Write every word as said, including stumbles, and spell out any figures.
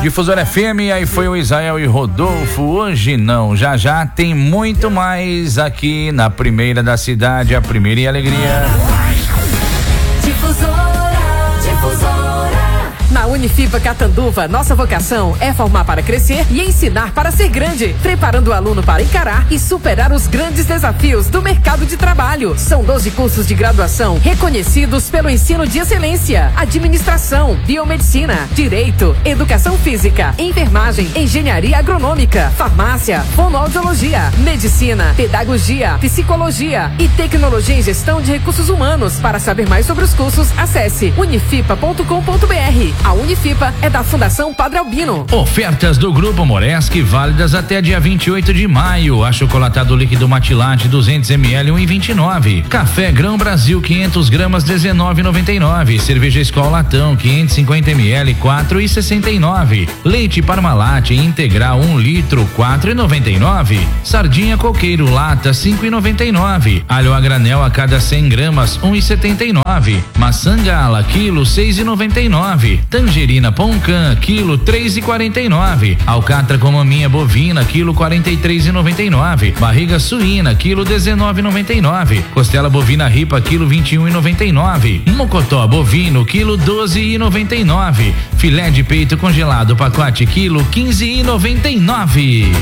Difusora F M, aí foi o Israel e Rodolfo. Hoje não, já já tem muito mais aqui na primeira da cidade, a primeira e alegria. Difusora, Difusora. Na Unifipa Catanduva, nossa vocação é formar para crescer e ensinar para ser grande, preparando o aluno para encarar e superar os grandes desafios do mercado de trabalho. São doze cursos de graduação reconhecidos pelo ensino de excelência: administração, biomedicina, direito, educação física, enfermagem, engenharia agronômica, farmácia, fonoaudiologia, medicina, pedagogia, psicologia e tecnologia em gestão de recursos humanos. Para saber mais sobre os cursos, acesse unifipa ponto com ponto br. A Unifipa é da Fundação Padre Albino. Ofertas do Grupo Moreschi válidas até dia vinte e oito de maio. Achocolatado líquido Matilate duzentos mililitros, um e vinte e nove. Café Grão Brasil quinhentas gramas, dezenove e noventa e nove. Cerveja Skol Latão quinhentos e cinquenta mililitros, quatro e sessenta e nove. Leite Parmalat integral um litro, quatro e noventa e nove. Sardinha Coqueiro lata cinco e noventa e nove. Alho a granel a cada cem gramas, um e setenta e nove. Maçã Gala quilo seis e noventa e nove. Tangerina Poncan, quilo três e quarenta e nove. Alcatra com maminha bovina, quilo quarenta e três e noventa e nove. Barriga suína, quilo dezenove e noventa e nove. Costela bovina ripa, quilo vinte e um e noventa e nove. Mocotó bovino, quilo doze e noventa e nove. Filé de peito congelado, pacote quilo quinze e noventa e nove.